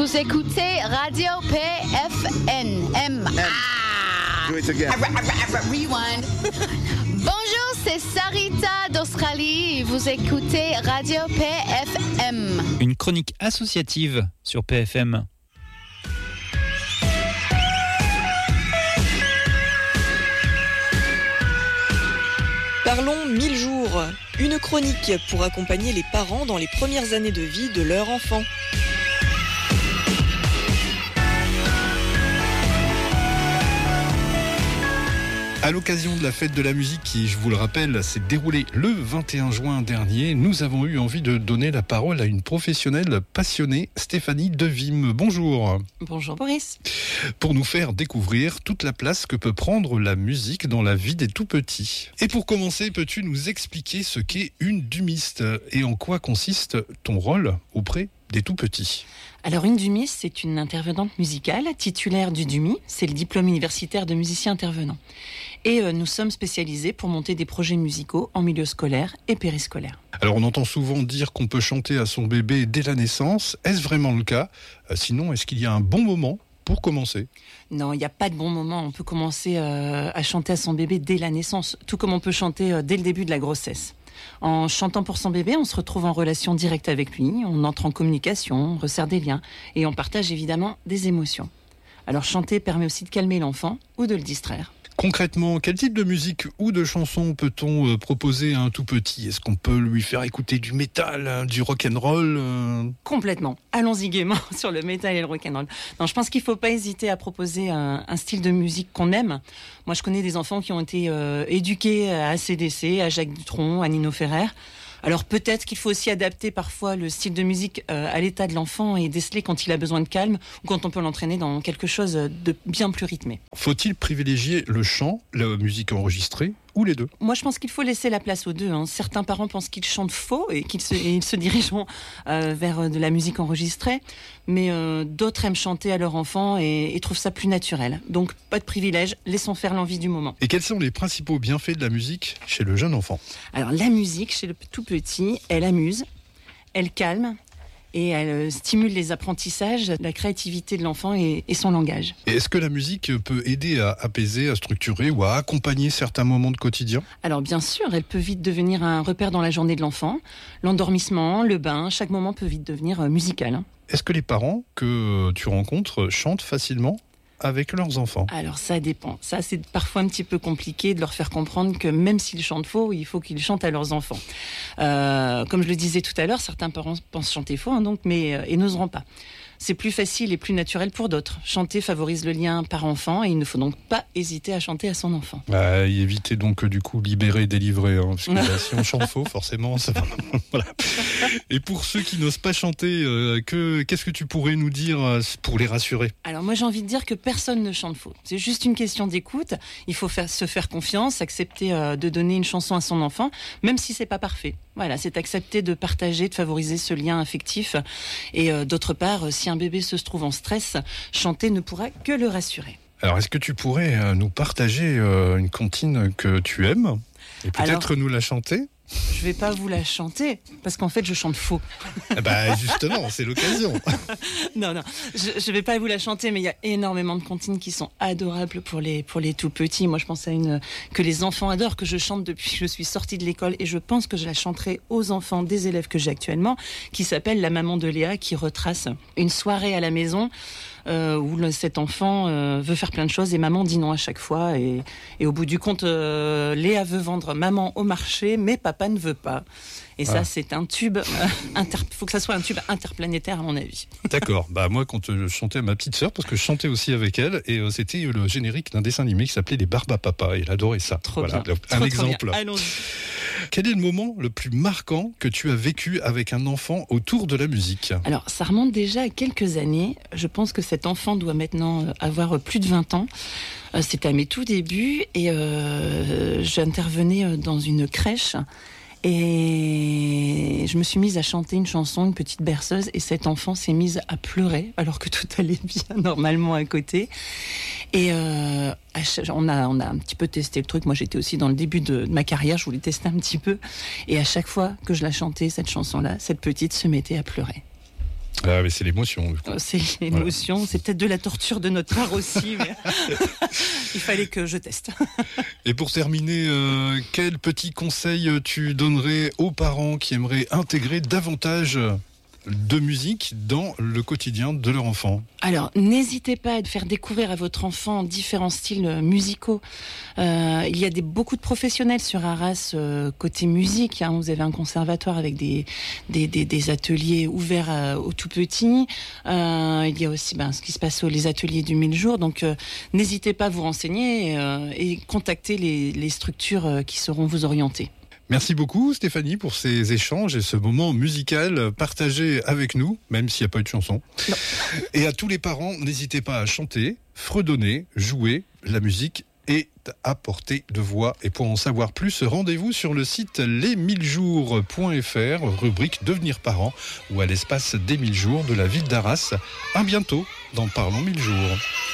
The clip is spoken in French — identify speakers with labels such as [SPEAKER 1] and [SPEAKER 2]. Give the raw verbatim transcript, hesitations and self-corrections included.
[SPEAKER 1] Vous écoutez Radio P F M. Ah!
[SPEAKER 2] Do it again.
[SPEAKER 1] Rewind. Bonjour, c'est Sarita d'Australie. Vous écoutez Radio P F M.
[SPEAKER 3] Une chronique associative sur P F M.
[SPEAKER 4] Parlons mille jours, une chronique pour accompagner les parents dans les premières années de vie de leur enfant.
[SPEAKER 5] À l'occasion de la fête de la musique qui, je vous le rappelle, s'est déroulée le vingt et un juin dernier, nous avons eu envie de donner la parole à une professionnelle passionnée, Stéphanie Devim. Bonjour.
[SPEAKER 4] Bonjour Boris.
[SPEAKER 5] Pour nous faire découvrir toute la place que peut prendre la musique dans la vie des tout-petits. Et pour commencer, peux-tu nous expliquer ce qu'est une dumiste et en quoi consiste ton rôle auprès des tout-petits ?
[SPEAKER 4] Alors une dumiste, c'est une intervenante musicale titulaire du D U M I, c'est le diplôme universitaire de musicien intervenant. Et euh, nous sommes spécialisés pour monter des projets musicaux en milieu scolaire et périscolaire.
[SPEAKER 5] Alors on entend souvent dire qu'on peut chanter à son bébé dès la naissance. Est-ce vraiment le cas ? euh, Sinon, est-ce qu'il y a un bon moment pour commencer ?
[SPEAKER 4] Non, il n'y a pas de bon moment. On peut commencer euh, à chanter à son bébé dès la naissance, tout comme on peut chanter euh, dès le début de la grossesse. En chantant pour son bébé, on se retrouve en relation directe avec lui, on entre en communication, on resserre des liens et on partage évidemment des émotions. Alors chanter permet aussi de calmer l'enfant ou de le distraire.
[SPEAKER 5] Concrètement, quel type de musique ou de chanson peut-on proposer à un tout petit ? Est-ce qu'on peut lui faire écouter du métal, du rock'n'roll euh...
[SPEAKER 4] Complètement. Allons-y gaiement sur le métal et le rock'n'roll. Non, je pense qu'il ne faut pas hésiter à proposer un, un style de musique qu'on aime. Moi, je connais des enfants qui ont été euh, éduqués à A C D C, à Jacques Dutronc, à Nino Ferrer. Alors peut-être qu'il faut aussi adapter parfois le style de musique euh, à l'état de l'enfant et déceler quand il a besoin de calme ou quand on peut l'entraîner dans quelque chose de bien plus rythmé.
[SPEAKER 5] Faut-il privilégier le chant, la musique enregistrée ou les deux ?
[SPEAKER 4] Moi, je pense qu'il faut laisser la place aux deux. Hein. Certains parents pensent qu'ils chantent faux et qu'ils se, et ils se dirigeront euh, vers de la musique enregistrée, mais euh, d'autres aiment chanter à leur enfant et, et trouvent ça plus naturel. Donc, pas de privilège, laissons faire l'envie du moment.
[SPEAKER 5] Et quels sont les principaux bienfaits de la musique chez le jeune enfant ?
[SPEAKER 4] Alors, la musique, chez le tout petit, elle amuse, elle calme, et elle stimule les apprentissages, la créativité de l'enfant et, et son langage.
[SPEAKER 5] Et est-ce que la musique peut aider à apaiser, à structurer ou à accompagner certains moments de quotidien ?
[SPEAKER 4] Alors bien sûr, elle peut vite devenir un repère dans la journée de l'enfant. L'endormissement, le bain, chaque moment peut vite devenir musical.
[SPEAKER 5] Est-ce que les parents que tu rencontres chantent facilement avec leurs enfants ?
[SPEAKER 4] Alors ça dépend. Ça, c'est parfois un petit peu compliqué de leur faire comprendre que même s'ils chantent faux, il faut qu'ils chantent à leurs enfants. Euh, comme je le disais tout à l'heure, certains parents pensent chanter faux, hein, donc, mais euh, et n'oseront pas. C'est plus facile et plus naturel pour d'autres. Chanter favorise le lien parent-enfant et il ne faut donc pas hésiter à chanter à son enfant.
[SPEAKER 5] Bah, éviter donc du coup libérer, délivrer, hein, parce que là, si on chante faux, forcément, ça va. Voilà. Et pour ceux qui n'osent pas chanter, euh, que, qu'est-ce que tu pourrais nous dire euh, pour les rassurer ?
[SPEAKER 4] Alors moi j'ai envie de dire que personne ne chante faux. C'est juste une question d'écoute. Il faut faire, se faire confiance, accepter euh, de donner une chanson à son enfant, même si c'est pas parfait. Voilà, c'est accepter de partager, de favoriser ce lien affectif. Et euh, d'autre part, si un bébé se trouve en stress, chanter ne pourra que le rassurer.
[SPEAKER 5] Alors, est-ce que tu pourrais euh, nous partager euh, une comptine que tu aimes et peut-être Alors, nous la chanter ?
[SPEAKER 4] Je vais pas vous la chanter parce qu'en fait je chante faux.
[SPEAKER 5] Eh ben justement, c'est l'occasion.
[SPEAKER 4] non non, je, je vais pas vous la chanter, mais il y a énormément de comptines qui sont adorables pour les pour les tout petits. Moi je pense à une que les enfants adorent, que je chante depuis que je suis sortie de l'école et je pense que je la chanterai aux enfants des élèves que j'ai actuellement, qui s'appelle La maman de Léa, qui retrace une soirée à la maison. Euh, où le, cet enfant euh, veut faire plein de choses et maman dit non à chaque fois et, et au bout du compte euh, Léa veut vendre maman au marché mais papa ne veut pas et ah. ça c'est un tube euh, inter... faut que ça soit un tube interplanétaire à mon avis.
[SPEAKER 5] D'accord, bah moi quand je chantais à ma petite sœur, parce que je chantais aussi avec elle et euh, c'était le générique d'un dessin animé qui s'appelait Les Barbapapa et elle adorait ça.
[SPEAKER 4] Trop
[SPEAKER 5] voilà,
[SPEAKER 4] bien.
[SPEAKER 5] un
[SPEAKER 4] trop,
[SPEAKER 5] exemple.
[SPEAKER 4] Trop Allons-y.
[SPEAKER 5] Quel est le moment le plus marquant que tu as vécu avec un enfant autour de la musique ?
[SPEAKER 4] Alors, ça remonte déjà à quelques années. Je pense que cet enfant doit maintenant avoir plus de vingt ans. C'était à mes tout débuts et euh, j'intervenais dans une crèche. Et je me suis mise à chanter une chanson, une petite berceuse, et cet enfant s'est mise à pleurer alors que tout allait bien normalement à côté. Et euh, on a, on a un petit peu testé le truc. Moi, j'étais aussi dans le début de ma carrière, je voulais tester un petit peu. Et à chaque fois que je la chantais, cette chanson-là, cette petite se mettait à pleurer.
[SPEAKER 5] Ah, mais c'est l'émotion. Du coup.
[SPEAKER 4] C'est l'émotion, voilà. C'est peut-être de la torture de notre part aussi, mais il fallait que je teste.
[SPEAKER 5] Et pour terminer, euh, quel petit conseil tu donnerais aux parents qui aimeraient intégrer davantage de musique dans le quotidien de leur enfant?
[SPEAKER 4] Alors, n'hésitez pas à faire découvrir à votre enfant différents styles musicaux. Euh, il y a des, beaucoup de professionnels sur Arras euh, côté musique. Hein. Vous avez un conservatoire avec des, des, des, des ateliers ouverts à, aux tout petits. Euh, il y a aussi ben, ce qui se passe aux les ateliers du mille jours. Donc, euh, n'hésitez pas à vous renseigner euh, et contacter les, les structures euh, qui sauront vous orienter.
[SPEAKER 5] Merci beaucoup Stéphanie pour ces échanges et ce moment musical partagé avec nous, même s'il n'y a pas eu de chanson.
[SPEAKER 4] Non.
[SPEAKER 5] Et à tous les parents, n'hésitez pas à chanter, fredonner, jouer. La musique est à portée de voix. Et pour en savoir plus, rendez-vous sur le site les mille jours point f r, rubrique Devenir parent, ou à l'espace des mille jours de la ville d'Arras. À bientôt dans Parlons mille jours.